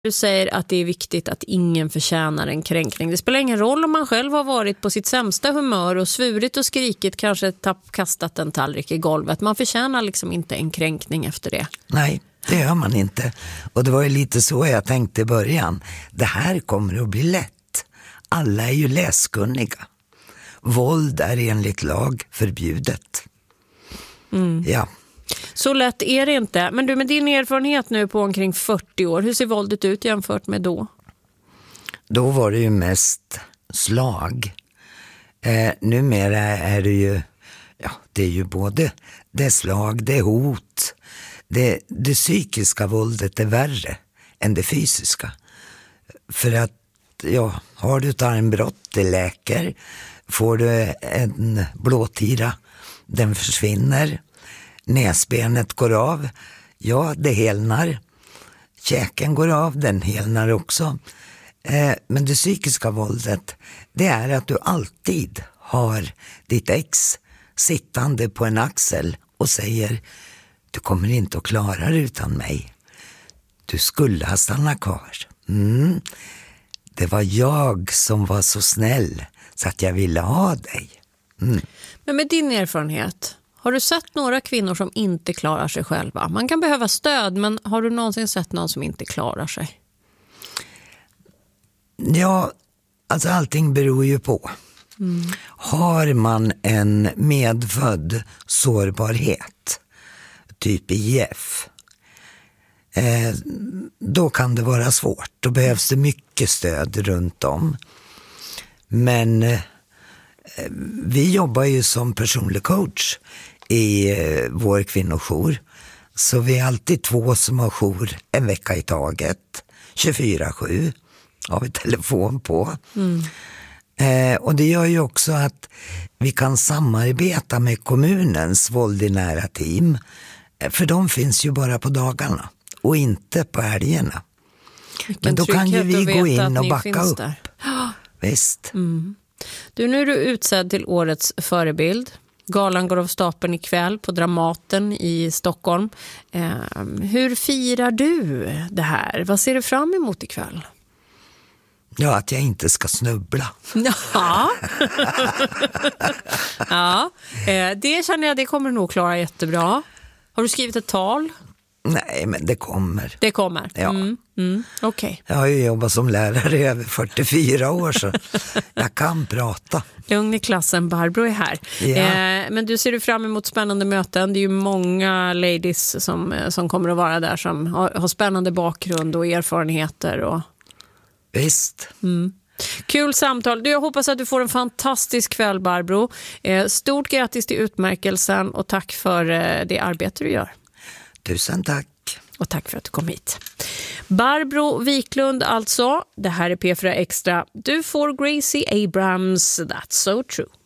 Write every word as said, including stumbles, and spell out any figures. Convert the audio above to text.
Du säger att det är viktigt att ingen förtjänar en kränkning. Det spelar ingen roll om man själv har varit på sitt sämsta humör och svurit och skrikit, kanske tapp, kastat en tallrik i golvet. Man förtjänar liksom inte en kränkning efter det. Nej, det gör man inte. Och det var ju lite så jag tänkte i början. Det här kommer att bli lätt. Alla är ju läskunniga. Våld är enligt lag förbjudet. Mm. Ja. Så lätt är det inte. Men du, med din erfarenhet nu på omkring fyrtio år, hur ser våldet ut jämfört med då? Då var det ju mest slag. Eh, numera är det ju, ja, det är ju både det är slag, det är hot. Det, det psykiska våldet är värre än det fysiska. För att, ja, har du ett armbrott, det läker. Får du en blåtira, den försvinner. Näsbenet går av, ja, det helnar. Käken går av, den helnar också. Eh, men det psykiska våldet, det är att du alltid har ditt ex sittande på en axel och säger: du kommer inte att klara det utan mig. Du skulle ha stannat kvar. Mm. Det var jag som var så snäll så att jag ville ha dig. Mm. Men med din erfarenhet, har du sett några kvinnor som inte klarar sig själva? Man kan behöva stöd, men har du någonsin sett någon som inte klarar sig? Ja, alltså allting beror ju på. Mm. Har man en medfödd sårbarhet, typ I F, eh, då kan det vara svårt. Då behövs det mycket stöd runt om. Men eh, vi jobbar ju som personlig coach i eh, vår kvinnojour. Så vi är alltid två som har jour en vecka i taget. tjugofyra sju har vi telefon på. Mm. Eh, och det gör ju också att vi kan samarbeta med kommunens våld i nära team. För de finns ju bara på dagarna och inte på helgerna. Vilken Men då kan ju vi gå in och backa upp. Där. Visst. Mm. Du, nu är du utsedd till årets förebild. Galan går av stapeln ikväll på Dramaten i Stockholm. Eh, hur firar du det här? Vad ser du fram emot ikväll? Ja, att jag inte ska snubbla. Ja, ja eh, det känner jag, det kommer du nog klara jättebra. Har du skrivit ett tal? Nej, men det kommer. Det kommer? Ja. Mm, mm, okej. Okay. Jag har ju jobbat som lärare i över fyrtiofyra år så jag kan prata. Lugn i klassen, Barbro är här. Ja. Eh, men du ser du fram emot spännande möten. Det är ju många ladies som, som kommer att vara där som har, har spännande bakgrund och erfarenheter. Och... Visst. Mm. Kul samtal. Du, jag hoppas att du får en fantastisk kväll, Barbro. Eh, stort grattis till utmärkelsen och tack för eh, det arbete du gör. Tusen tack. Och tack för att du kom hit. Barbro Wiklund alltså. Det här är P fyra Extra. Du får Gracie Abrams, That's So True.